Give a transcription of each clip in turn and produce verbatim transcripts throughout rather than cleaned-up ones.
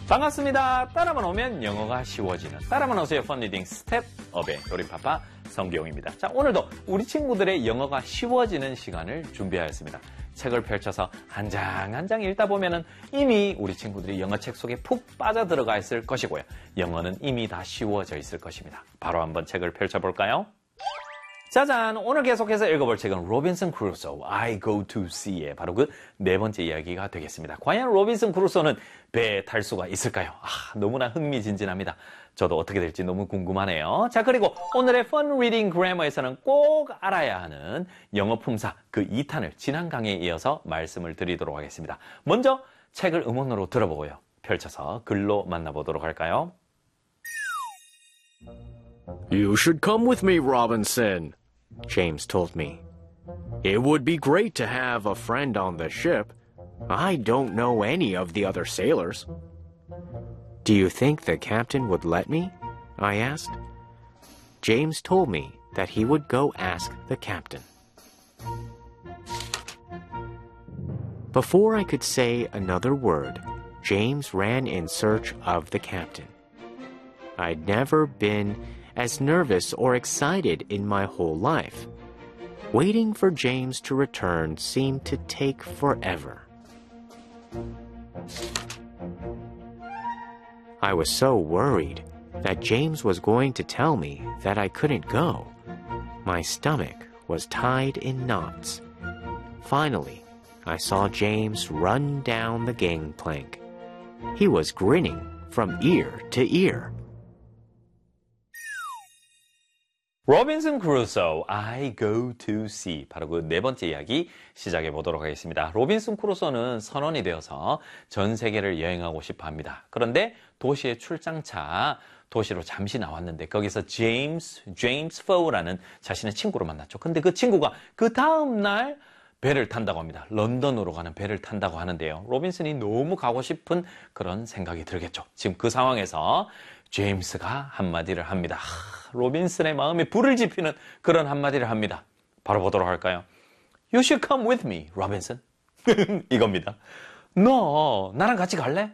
반갑습니다. 따라만 오면 영어가 쉬워지는 따라만 오세요 펀리딩 스텝업의 도리파파 성기용입니다. 자, 오늘도 우리 친구들의 영어가 쉬워지는 시간을 준비하였습니다. 책을 펼쳐서 한 장 한 장 읽다 보면은 이미 우리 친구들이 영어책 속에 푹 빠져들어가 있을 것이고요. 영어는 이미 다 쉬워져 있을 것입니다. 바로 한번 책을 펼쳐볼까요? 짜잔! 오늘 계속해서 읽어볼 책은 로빈슨 크루소, I Go to Sea의 바로 그 네 번째 이야기가 되겠습니다. 과연 로빈슨 크루소는 배에 탈 수가 있을까요? 아, 너무나 흥미진진합니다. 저도 어떻게 될지 너무 궁금하네요. 자, 그리고 오늘의 Fun Reading Grammar에서는 꼭 알아야 하는 영어 품사 그 이 탄을 지난 강의에 이어서 말씀을 드리도록 하겠습니다. 먼저 책을 음원으로 들어보고요. 펼쳐서 글로 만나보도록 할까요? You should come with me, Robinson, James told me. It would be great to have a friend on the ship. I don't know any of the other sailors. Do you think the captain would let me? I asked. James told me that he would go ask the captain. Before I could say another word, James ran in search of the captain. I'd never been as nervous or excited in my whole life. Waiting for James to return seemed to take forever. I was so worried that James was going to tell me that I couldn't go. My stomach was tied in knots. Finally, I saw James run down the gangplank. He was grinning from ear to ear. 로빈슨 크루소, I Go to Sea. 바로 그 네 번째 이야기 시작해 보도록 하겠습니다. 로빈슨 크루소는 선원이 되어서 전 세계를 여행하고 싶어 합니다. 그런데 도시의 출장차, 도시로 잠시 나왔는데 거기서 제임스, 제임스 포우라는 자신의 친구를 만났죠. 근데 그 친구가 그 다음 날 배를 탄다고 합니다. 런던으로 가는 배를 탄다고 하는데요. 로빈슨이 너무 가고 싶은 그런 생각이 들겠죠. 지금 그 상황에서 제임스가 한마디를 합니다. 하, 로빈슨의 마음에 불을 지피는 그런 한마디를 합니다. 바로 보도록 할까요? You should come with me, 로빈슨. 이겁니다. 너 나랑 같이 갈래?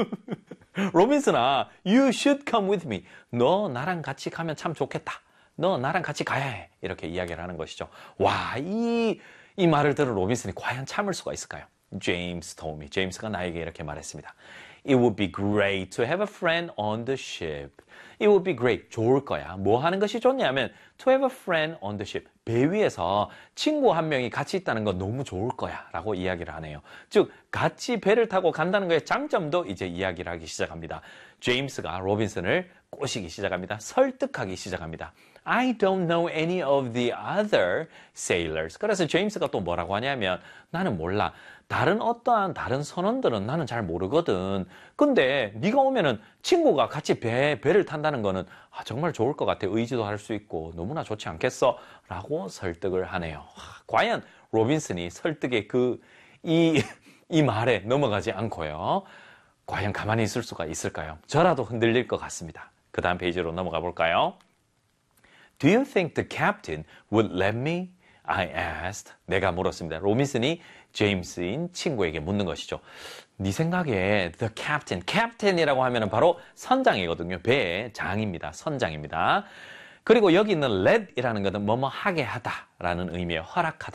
로빈슨아, you should come with me. 너 나랑 같이 가면 참 좋겠다. 너 나랑 같이 가야 해. 이렇게 이야기를 하는 것이죠. 와, 이, 이 말을 들은 로빈슨이 과연 참을 수가 있을까요? James told me. 제임스가 나에게 이렇게 말했습니다. It would be great to have a friend on the ship. It would be great. 좋을 거야. 뭐 하는 것이 좋냐면 to have a friend on the ship. 배 위에서 친구 한 명이 같이 있다는 건 너무 좋을 거야 라고 이야기를 하네요. 즉 같이 배를 타고 간다는 것의 장점도 이제 이야기를 하기 시작합니다. 제임스가 로빈슨을 꼬시기 시작합니다. 설득하기 시작합니다. I don't know any of the other sailors. 그래서 제임스가 또 뭐라고 하냐면 나는 몰라. 다른 어떠한 다른 선원들은 나는 잘 모르거든. 근데 네가 오면은 친구가 같이 배, 배를 탄다는 거는 아, 정말 좋을 것 같아. 의지도 할 수 있고 너무나 좋지 않겠어? 라고 설득을 하네요. 아, 과연 로빈슨이 설득의 그, 이, 이 말에 넘어가지 않고요. 과연 가만히 있을 수가 있을까요? 저라도 흔들릴 것 같습니다. 그 다음 페이지로 넘어가 볼까요? Do you think the captain would let me? I asked. 내가 물었습니다. 로빈슨이 제임스인 친구에게 묻는 것이죠. 네 생각에 the captain, captain이라고 하면 바로 선장이거든요. 배의 장입니다. 선장입니다. 그리고 여기 있는 let이라는 것은 뭐뭐 하게 하다라는 의미의 허락하다.